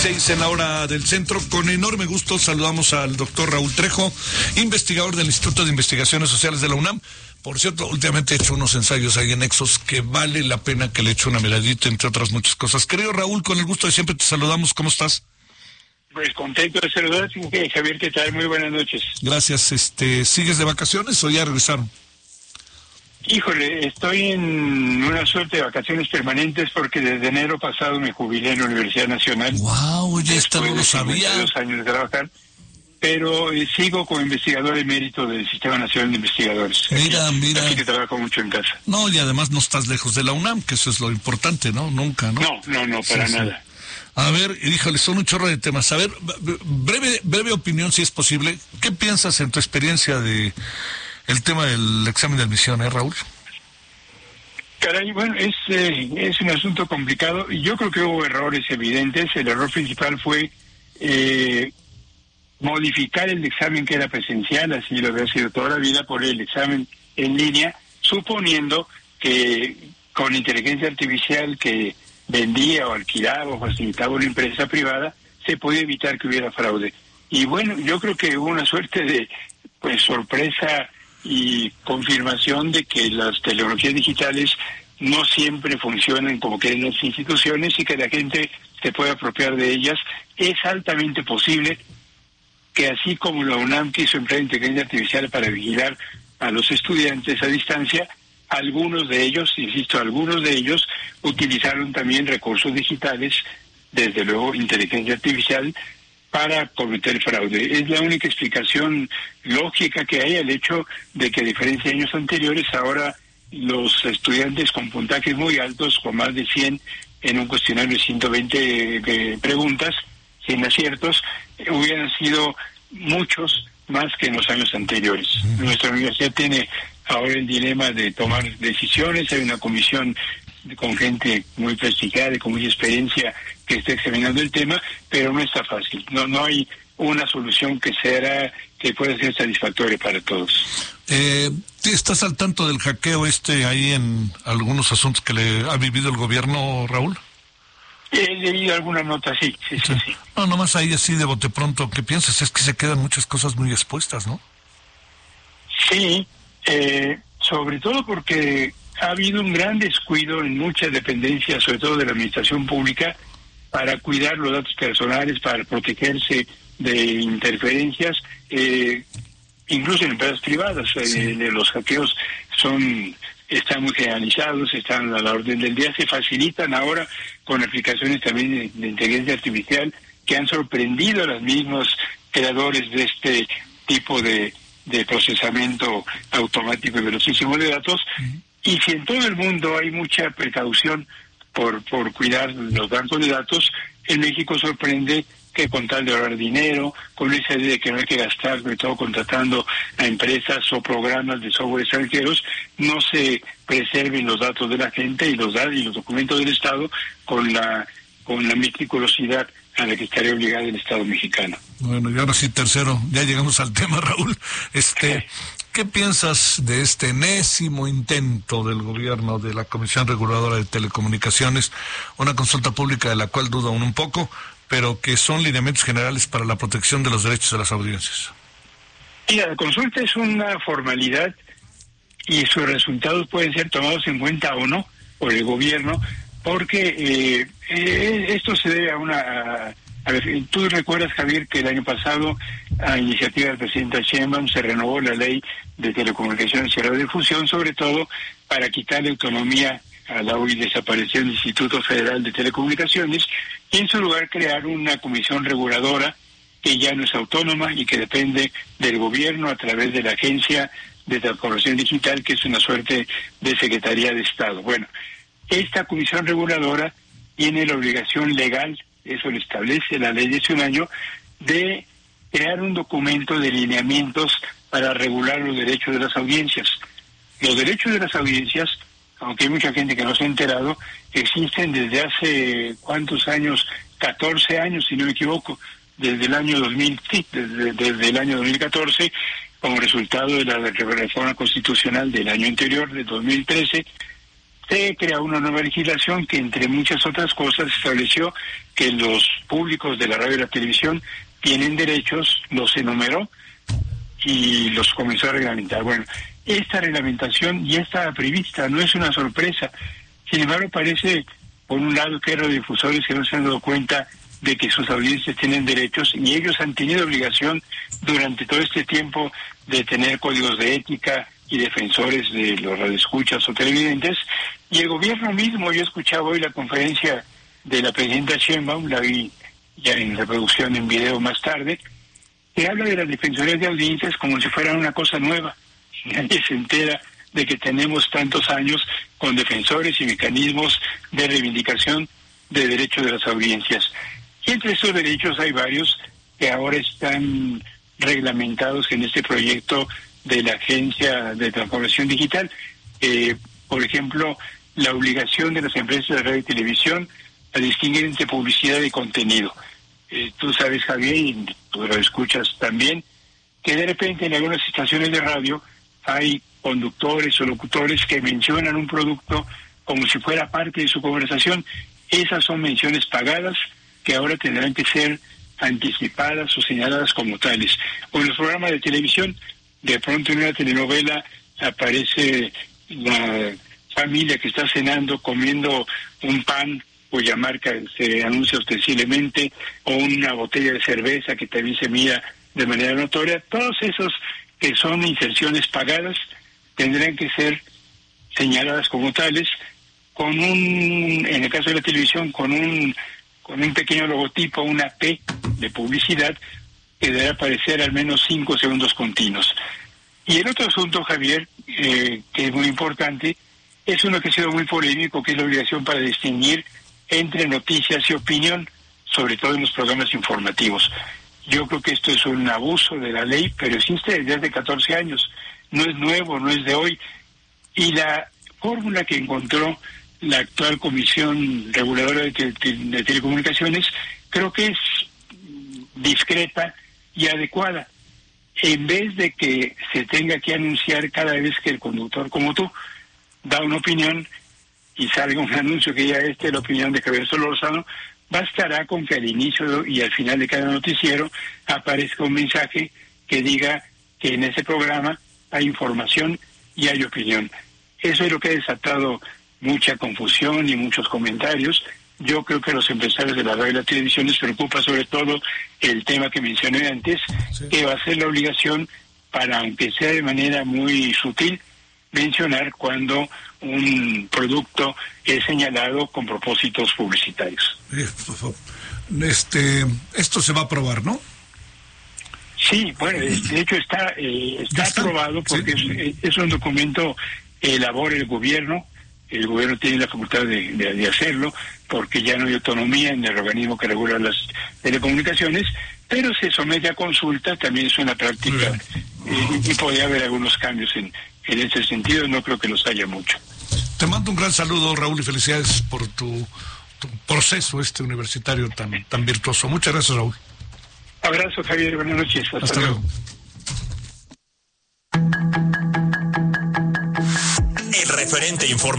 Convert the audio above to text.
6 en la hora del centro. Con enorme gusto saludamos al doctor Raúl Trejo, investigador del Instituto de Investigaciones Sociales de la UNAM. Por cierto, últimamente he hecho unos ensayos ahí en Nexos que vale la pena que le eche una miradita, entre otras muchas cosas. Querido Raúl, con el gusto de siempre te saludamos. ¿Cómo estás? Pues contento de saludarte, Javier, ¿qué tal? Muy buenas noches. Gracias. ¿Sigues de vacaciones o ya regresaron? Híjole, estoy en una suerte de vacaciones permanentes porque desde enero pasado me jubilé en la Universidad Nacional. ¡Wow! Ya esto no lo sabía. 2 años de trabajar, pero sigo como investigador emérito del Sistema Nacional de Investigadores. Mira. Así que trabajo mucho en casa. No, y además no estás lejos de la UNAM, que eso es lo importante, ¿no? Nunca, ¿no? No, para nada. A ver, híjole, son un chorro de temas. A ver, breve opinión, si es posible. ¿Qué piensas en tu experiencia de el tema del examen de admisión, Raúl? Caray, bueno, es un asunto complicado. Yo creo que hubo errores evidentes. El error principal fue modificar el examen que era presencial, así lo había sido toda la vida, por el examen en línea, suponiendo que con inteligencia artificial que vendía o alquilaba o facilitaba una empresa privada, se podía evitar que hubiera fraude. Y bueno, yo creo que hubo una suerte de sorpresa y confirmación de que las tecnologías digitales no siempre funcionan como quieren las instituciones y que la gente se puede apropiar de ellas. Es altamente posible que así como la UNAM quiso emplear inteligencia artificial para vigilar a los estudiantes a distancia, algunos de ellos utilizaron también recursos digitales, desde luego inteligencia artificial, para cometer fraude. Es la única explicación lógica que hay al hecho de que, a diferencia de años anteriores, ahora los estudiantes con puntajes muy altos, con más de 100 en un cuestionario de 120 preguntas, sin aciertos, hubieran sido muchos más que en los años anteriores. Nuestra universidad tiene ahora el dilema de tomar decisiones. Hay una comisión con gente muy prestigiada y con mucha experiencia que está examinando el tema, pero no está fácil. No hay una solución que pueda ser satisfactoria para todos. ¿Estás al tanto del hackeo ahí en algunos asuntos que le ha vivido el gobierno, Raúl? He leído alguna nota, sí. No, nomás ahí así de bote pronto, ¿qué piensas? Es que se quedan muchas cosas muy expuestas, ¿no? Sí, sobre todo porque ha habido un gran descuido en muchas dependencias, sobre todo de la administración pública, para cuidar los datos personales, para protegerse de interferencias, incluso en empresas privadas. Los hackeos están muy generalizados, están a la orden del día, se facilitan ahora con aplicaciones también de inteligencia artificial que han sorprendido a los mismos creadores de este tipo de procesamiento automático y velocísimo de datos. Y si en todo el mundo hay mucha precaución por cuidar los bancos de datos, en México sorprende que con tal de ahorrar dinero, con esa idea de que no hay que gastar, sobre todo contratando a empresas o programas de software extranjeros, no se preserven los datos de la gente y los documentos del Estado con la meticulosidad a la que estaría obligado el Estado mexicano. Bueno, y ahora sí, tercero, ya llegamos al tema, Raúl. ¿Qué piensas de este enésimo intento del gobierno, de la Comisión Reguladora de Telecomunicaciones, una consulta pública de la cual dudo un poco, pero que son lineamientos generales para la protección de los derechos de las audiencias? Mira, la consulta es una formalidad y sus resultados pueden ser tomados en cuenta o no por el gobierno, porque esto se debe a ver, tú recuerdas, Javier, que el año pasado, a iniciativa del presidente Sheinbaum, se renovó la ley de telecomunicaciones y radiodifusión, sobre todo para quitarle autonomía a la hoy desapareció el Instituto Federal de Telecomunicaciones, y en su lugar crear una comisión reguladora que ya no es autónoma y que depende del gobierno a través de la Agencia de Transformación Digital, que es una suerte de Secretaría de Estado. Bueno, esta comisión reguladora tiene la obligación legal, eso lo establece la ley de hace un año, de crear un documento de lineamientos para regular los derechos de las audiencias. Los derechos de las audiencias, aunque hay mucha gente que no se ha enterado, existen desde hace, ¿cuántos años? 14 años, si no me equivoco, desde el año 2000, sí, desde el año 2014, como resultado de la reforma constitucional del año anterior, de 2013, se crea una nueva legislación que, entre muchas otras cosas, estableció que los públicos de la radio y la televisión tienen derechos, los enumeró y los comenzó a reglamentar. Bueno, esta reglamentación ya estaba prevista, no es una sorpresa. Sin embargo, parece, por un lado, que hay radiodifusores que no se han dado cuenta de que sus audiencias tienen derechos, y ellos han tenido obligación durante todo este tiempo de tener códigos de ética y defensores de los radioescuchas o televidentes. Y el gobierno mismo, yo escuchaba hoy la conferencia de la presidenta Sheinbaum, la vi ya en reproducción en video más tarde, que habla de las defensorías de audiencias como si fueran una cosa nueva. Nadie se entera de que tenemos tantos años con defensores y mecanismos de reivindicación de derechos de las audiencias. Y entre esos derechos hay varios que ahora están reglamentados en este proyecto de la Agencia de Transformación Digital. Por ejemplo, la obligación de las empresas de radio y televisión a distinguir entre publicidad y contenido. Tú sabes, Javier, y tú lo escuchas también, que de repente en algunas estaciones de radio hay conductores o locutores que mencionan un producto como si fuera parte de su conversación. Esas son menciones pagadas que ahora tendrán que ser anticipadas o señaladas como tales. O en los programas de televisión, de pronto en una telenovela aparece la familia que está cenando comiendo un pan cuya marca se anuncia ostensiblemente, o una botella de cerveza que también se mira de manera notoria. Todos esos que son inserciones pagadas tendrán que ser señaladas como tales, con un, en el caso de la televisión, con un pequeño logotipo, una P de publicidad, que debe aparecer al menos 5 segundos continuos. Y el otro asunto, Javier, que es muy importante, es uno que ha sido muy polémico, que es la obligación para distinguir entre noticias y opinión, sobre todo en los programas informativos. Yo creo que esto es un abuso de la ley, pero existe desde hace 14 años. No es nuevo, no es de hoy. Y la fórmula que encontró la actual Comisión Reguladora de Telecomunicaciones creo que es discreta y adecuada. En vez de que se tenga que anunciar cada vez que el conductor, como tú, da una opinión y salga un anuncio que ya la opinión de Javier Solórzano, bastará con que al inicio y al final de cada noticiero aparezca un mensaje que diga que en ese programa hay información y hay opinión. Eso es lo que ha desatado mucha confusión y muchos comentarios. Yo creo que a los empresarios de la radio y la televisión les preocupa sobre todo el tema que mencioné antes, sí, que va a ser la obligación para, aunque sea de manera muy sutil, mencionar cuando un producto es señalado con propósitos publicitarios. Esto se va a aprobar, ¿no? Sí, bueno, de hecho está aprobado porque sí, es un documento que elabora el gobierno. El gobierno tiene la facultad de hacerlo, porque ya no hay autonomía en el organismo que regula las telecomunicaciones, pero se somete a consulta, también es una práctica, y podría haber algunos cambios en ese sentido, no creo que los haya mucho. Te mando un gran saludo, Raúl, y felicidades por tu proceso universitario tan virtuoso. Muchas gracias, Raúl. Abrazo, Javier, buenas noches. Hasta luego. El referente informativo.